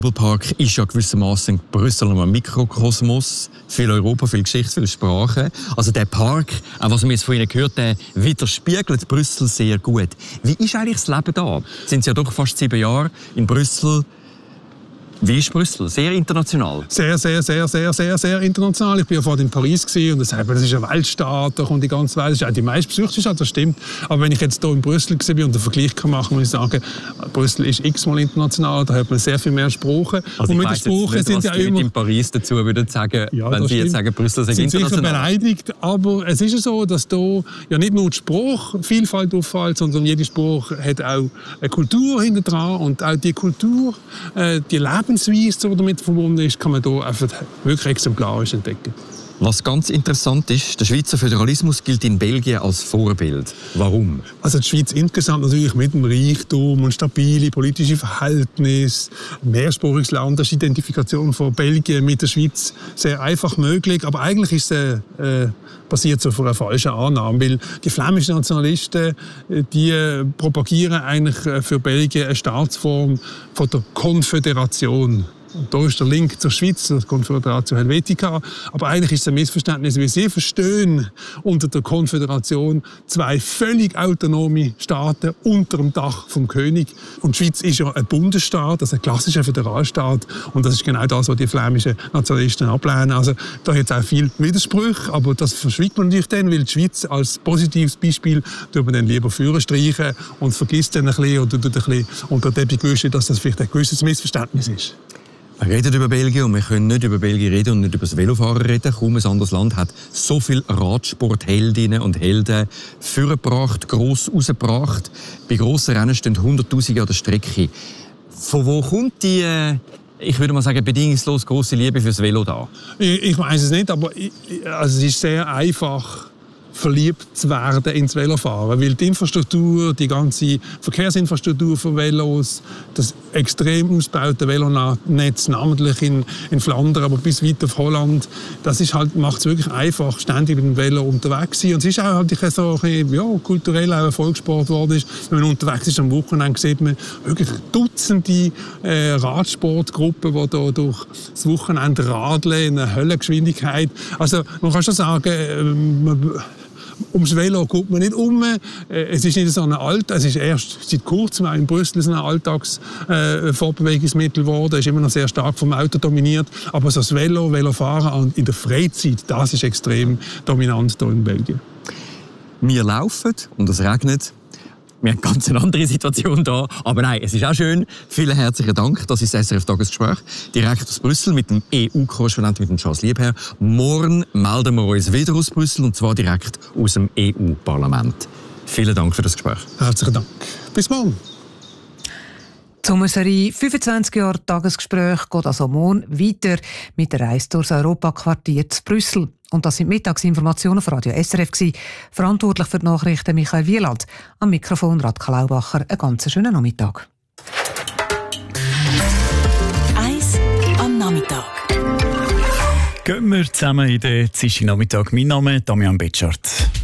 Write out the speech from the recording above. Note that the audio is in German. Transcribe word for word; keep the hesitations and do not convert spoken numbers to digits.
Park ist ja gewissermaßen Brüssel ein Mikrokosmos, viel Europa, viel Geschichte, viele Sprachen. Also der Park, auch was wir jetzt von Ihnen gehört haben, widerspiegelt Brüssel sehr gut. Wie ist eigentlich das Leben da? Sind Sie ja doch fast sieben Jahre in Brüssel. Wie ist Brüssel? Sehr international? Sehr, sehr, sehr, sehr, sehr, sehr international. Ich war ja vorhin in Paris und das sagt man, das ist eine Weltstadt, da kommt die ganze Welt. Das ist auch die meistbesuchte Stadt, das stimmt. Aber wenn ich jetzt hier in Brüssel war und einen Vergleich machen kann, muss ich sagen, Brüssel ist x-mal international, da hört man sehr viel mehr Sprachen. Also und mit den Sprachen nicht, sind ja immer... in Paris dazu würden sagen, ja, wenn Sie jetzt sagen, Brüssel sei international. Sie sind sicher beleidigt, aber es ist ja so, dass hier ja nicht nur die Sprachvielfalt auffällt, sondern jede Sprache hat auch eine Kultur hinter dran und auch die Kultur, äh, die Lebensweise, die damit verbunden ist, kann man hier einfach wirklich exemplarisch entdecken. Was ganz interessant ist, der Schweizer Föderalismus gilt in Belgien als Vorbild. Warum? Also die Schweiz insgesamt natürlich mit dem Reichtum und stabile politische Verhältnisse, mehrsprachiges Land, das ist die Identifikation von Belgien mit der Schweiz sehr einfach möglich. Aber eigentlich ist es äh, basiert so auf einer falschen Annahme, weil die flämischen Nationalisten, die propagieren eigentlich für Belgien eine Staatsform von der Konföderation. Und da ist der Link zur Schweiz, zur Konföderation Helvetica. Aber eigentlich ist es ein Missverständnis, wie Sie verstehen unter der Konföderation zwei völlig autonome Staaten unter dem Dach vom König. Und die Schweiz ist ja ein Bundesstaat, also ein klassischer Föderalstaat. Und das ist genau das, was die flämischen Nationalisten ablehnen. Also da hat es auch viel Widersprüche, aber das verschwiegt man natürlich dann, weil die Schweiz als positives Beispiel tut man dann lieber Führer streichen und vergisst dann ein bisschen oder tut ein bisschen unter den Teppich wischen, dass das vielleicht ein gewisses Missverständnis ist. Wir reden über Belgien und wir können nicht über Belgien reden und nicht über das Velofahren reden. Kaum ein anderes Land hat so viele Radsportheldinnen und Helden vorgebracht, gross rausgebracht. Bei grossen Rennen stehen Hunderttausende an der Strecke. Von wo kommt die, ich würde mal sagen, bedingungslos grosse Liebe fürs Velo da? Ich, ich weiß es nicht, aber ich, also es ist sehr einfach, verliebt zu werden ins Velofahren, weil die Infrastruktur, die ganze Verkehrsinfrastruktur für Velos, das extrem ausgebaute Velonetz, namentlich in, in Flandern, aber bis weit auf Holland, das ist halt, macht es wirklich einfach, ständig mit dem Velo unterwegs zu sein. Und es ist auch halt so ein, ja, kulturell auch ein Volkssport geworden ist. Wenn man unterwegs ist am Wochenende, sieht man wirklich Dutzende äh, Radsportgruppen, die da durch das Wochenende radeln in einer Höllengeschwindigkeit. Also man kann schon sagen, äh, man, ums Velo guckt man nicht um. Es ist nicht so ein Alltag, es ist erst seit kurzem auch in Brüssel so ein Alltagsfortbewegungsmittel geworden. Es ist immer noch sehr stark vom Auto dominiert. Aber so das Velo, Velofahren in der Freizeit, das ist extrem dominant hier in Belgien. Wir laufen und es regnet. Wir haben eine ganz andere Situation da. Aber nein, es ist auch schön. Vielen herzlichen Dank. Das ist das S R F-Tagesgespräch. Direkt aus Brüssel mit dem E U-Korrespondenten, mit dem Charles Liebherr. Morgen melden wir uns wieder aus Brüssel, und zwar direkt aus dem E U-Parlament. Vielen Dank für das Gespräch. Herzlichen Dank. Bis morgen. Die Sommerserie fünfundzwanzig Jahre Tagesgespräch geht also morgen weiter mit der Reise durchs Europaquartier zu Brüssel. Und das sind Mittagsinformationen von Radio S R F. Verantwortlich für die Nachrichten Michael Wieland. Am Mikrofon Radka Laubacher. Einen ganz schönen Nachmittag. Eins am Nachmittag. Gehen wir zusammen in den Zischi-Nachmittag. Mein Name ist Damian Betschart.